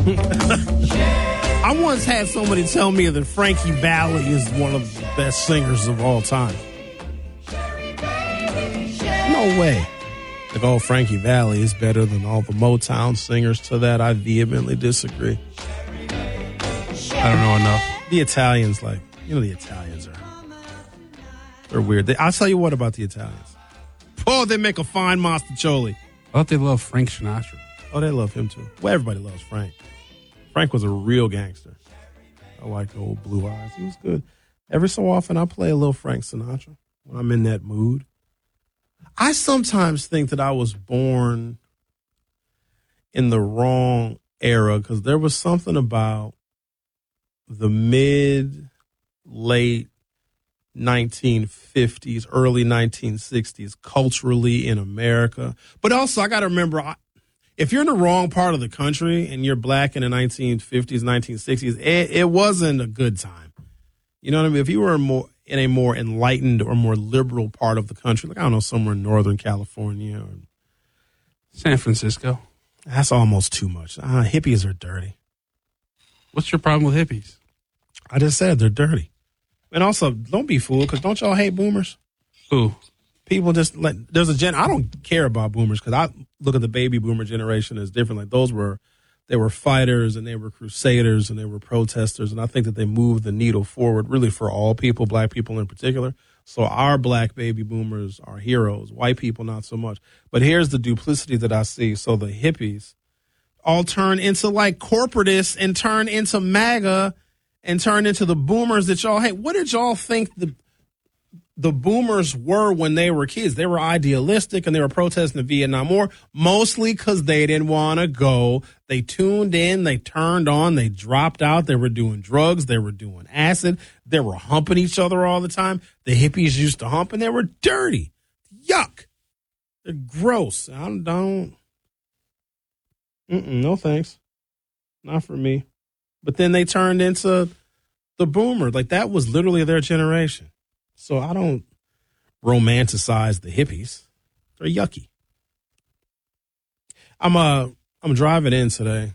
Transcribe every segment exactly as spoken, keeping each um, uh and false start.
I once had somebody tell me that Frankie Valli is one of the best singers of all time. No way. Like, oh, Frankie Valli is better than all the Motown singers. To that, I vehemently disagree. I don't know enough. The Italians, like, you know, the Italians are, they're weird. They, I'll tell you what about the Italians. Oh, they make a fine mostaccioli. I thought they love Frank Sinatra. Oh, they love him too. Well, everybody loves Frank. Frank was a real gangster. I like the old Blue Eyes. He was good. Every so often, I play a little Frank Sinatra when I'm in that mood. I sometimes think that I was born in the wrong era because there was something about the mid, late nineteen fifties, early nineteen sixties culturally in America. But also, I got to remember, I, if you're in the wrong part of the country and you're black in the nineteen fifties, nineteen sixties, it, it wasn't a good time. You know what I mean? If you were more in a more enlightened or more liberal part of the country, like, I don't know, somewhere in Northern California or San Francisco. That's almost too much. Uh, hippies are dirty. What's your problem with hippies? I just said they're dirty. And also, don't be fooled, because don't y'all hate boomers? Who? People just like, there's a gen, I don't care about boomers because I look at the baby boomer generation as different. Like, those were, they were fighters and they were crusaders and they were protesters. And I think that they moved the needle forward really for all people, black people in particular. So our black baby boomers are heroes, white people not so much. But here's the duplicity that I see. So the hippies all turn into like corporatists and turn into MAGA and turn into the boomers that y'all hate. What did y'all think the the boomers were when they were kids? They were idealistic and they were protesting the Vietnam War, mostly because they didn't want to go. They tuned in, they turned on, they dropped out. They were doing drugs, they were doing acid, they were humping each other all the time. The hippies used to hump and they were dirty. Yuck. They're gross. I don't, don't mm-mm, no thanks. Not for me. But then they turned into the boomer. Like, that was literally their generation. So I don't romanticize the hippies. They're yucky. I'm uh I'm driving in today.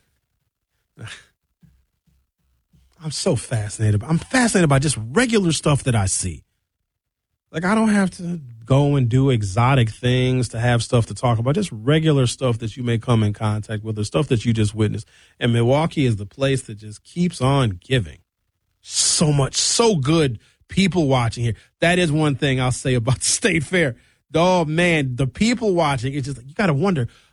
I'm so fascinated. I'm fascinated by just regular stuff that I see. Like, I don't have to go and do exotic things to have stuff to talk about. Just regular stuff that you may come in contact with, or stuff that you just witnessed. And Milwaukee is the place that just keeps on giving. So much, so good people watching here. That is one thing I'll say about the State Fair. Oh, man, the people watching, it's just like, you got to wonder,